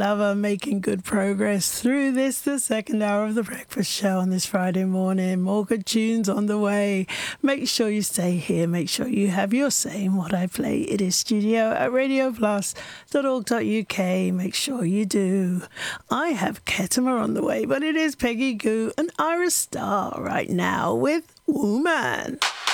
Lover, making good progress through this, the second hour of the breakfast show on this Friday morning. More good tunes on the way. Make sure you stay here. Make sure you have your say in what I play. It is studio at radioplus.org.uk. Make sure you do. I have Ketama on the way, but it is Peggy Gou and Ira Starr right now with Woman.